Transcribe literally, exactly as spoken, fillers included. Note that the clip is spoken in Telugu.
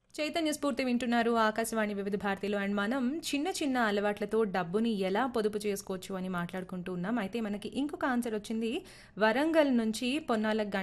చైతన్య స్ఫూర్తి వింటున్నారు ఆకాశవాణి వివిధ భారతిలో. అండ్ మనం చిన్న చిన్న అలవాట్లతో డబ్బుని ఎలా పొదుపు చేసుకోవచ్చు అని మాట్లాడుకుంటూ ఉన్నాం. అయితే మనకి ఇంకొక ఆన్సర్ వచ్చింది వరంగల్ నుంచి పొన్నాల